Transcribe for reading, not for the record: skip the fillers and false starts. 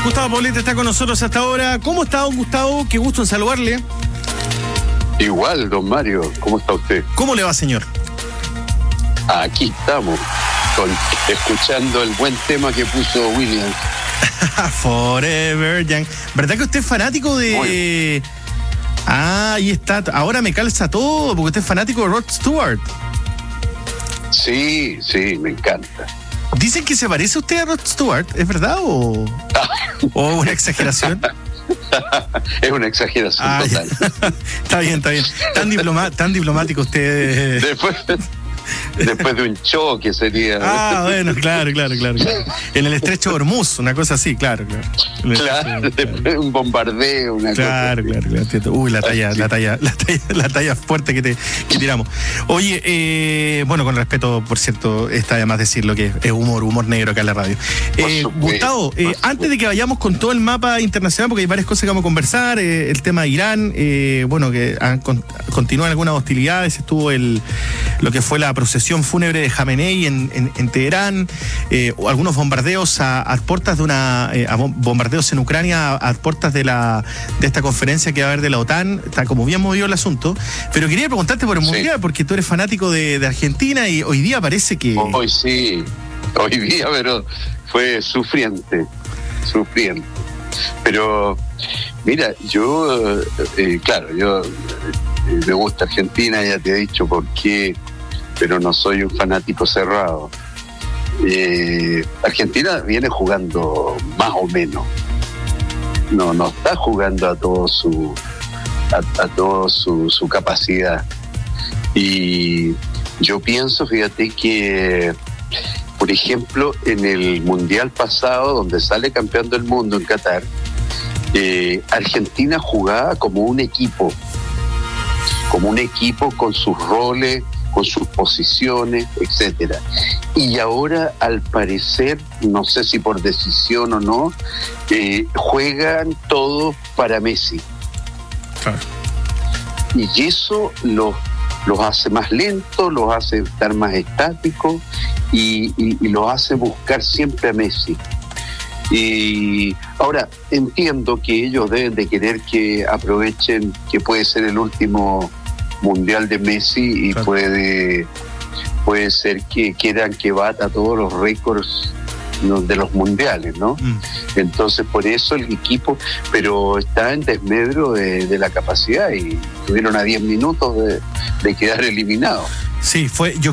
Gustavo Poblete está con nosotros hasta ahora. ¿Cómo está, don Gustavo? Qué gusto en saludarle. Igual, don Mario, ¿cómo está usted? ¿Cómo le va, señor? Aquí estamos, escuchando el buen tema que puso Williams. Forever Young. ¿Verdad que usted es fanático de...? Ah, ahí está. Ahora me calza todo, porque usted es fanático de Rod Stewart. Sí, me encanta. Dicen que se parece usted a Rod Stewart, ¿es verdad o una exageración? Es una exageración total. Está bien. Tan diplomático usted. Después de un choque sería. Bueno, claro. En el estrecho de Hormuz, una cosa así, claro. Claro, después de un bombardeo, una cosa. Claro. Uy, la talla fuerte que tiramos. Oye, bueno, con respeto, por cierto, está de más decirlo que es humor negro acá en la radio. Gustavo, antes de que vayamos con todo el mapa internacional, porque hay varias cosas que vamos a conversar, el tema de Irán, bueno, que continúan algunas hostilidades, estuvo lo que fue la procesión fúnebre de Jamenei en Teherán, algunos bombardeos a puertas de bombardeos en Ucrania a puertas de esta conferencia que va a haber de la OTAN. Está como bien movido el asunto, pero quería preguntarte por el Mundial, porque tú eres fanático de Argentina y hoy día parece que... Hoy día, pero fue sufriente, pero mira, yo me gusta Argentina, ya te he dicho por qué, pero no soy un fanático cerrado. Argentina viene jugando más o menos, no está jugando a todo su capacidad, y yo pienso, fíjate que por ejemplo en el Mundial pasado, donde sale campeón del mundo en Qatar, Argentina jugaba como un equipo con sus roles, con sus posiciones, etcétera. Y ahora, al parecer, no sé si por decisión o no, juegan todos para Messi. Claro. Y eso los hace más lentos, los hace estar más estáticos y los hace buscar siempre a Messi. Y ahora entiendo que ellos deben de querer que aprovechen que puede ser el último mundial de Messi y claro, puede ser que quieran que bata todos los récords de los mundiales, ¿no? Entonces por eso el equipo, pero está en desmedro de la capacidad y estuvieron a 10 minutos de quedar eliminados. Sí, yo